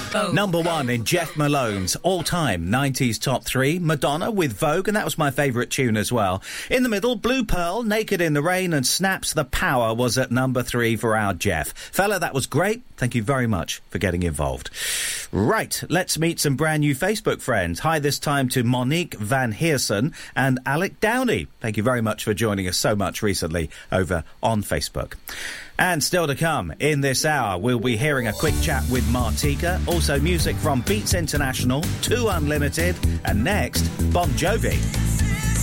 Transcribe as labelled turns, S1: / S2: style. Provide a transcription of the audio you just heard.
S1: Number 1 in Jeff Malone's all-time 90s top 3, Madonna with Vogue, and that was my favourite tune as well. In the middle, Blue Pearl, Naked in the Rain, and Snaps The Power was at number 3 for our Jeff. Fella, that was great. Thank you very much for getting involved. Right, let's meet some brand new Facebook friends. Hi this time to Monique Van Heersen and Alec Downey. Thank you very much for joining us so much recently over on Facebook. And still to come in this hour, we'll be hearing a quick chat with Martika, also music from Beats International, 2 Unlimited, and next, Bon Jovi.